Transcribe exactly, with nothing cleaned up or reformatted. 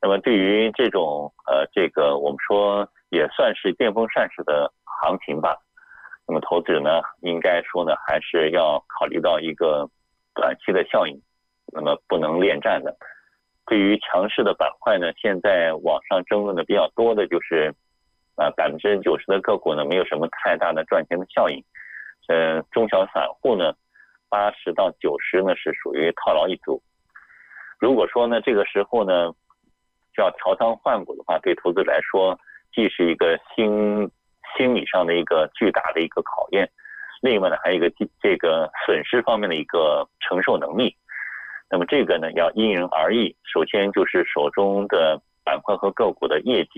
那么对于这种呃这个我们说也算是见风善事的行情吧，那么投资者呢应该说呢还是要考虑到一个短期的效应，那么不能恋战的。对于强势的板块呢，现在网上争论的比较多的就是啊百分之九十的个股呢没有什么太大的赚钱的效应，呃中小散户呢八十到九十呢是属于套牢一族。如果说呢这个时候呢要调仓换股的话，对投资者来说既是一个心心理上的一个巨大的一个考验，另外呢还有一个这个损失方面的一个承受能力。那么这个呢要因人而异，首先就是手中的板块和个股的业绩